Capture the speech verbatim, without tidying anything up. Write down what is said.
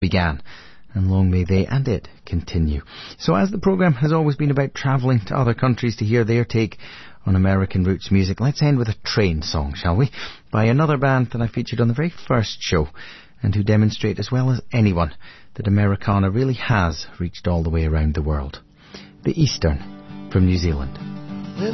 began, and long may they and it continue. So as the programme has always been about travelling to other countries to hear their take on American roots music, let's end with a Train song, shall we? By another band that I featured on the very first show, and who demonstrate as well as anyone that Americana really has reached all the way around the world. The Eastern from New Zealand.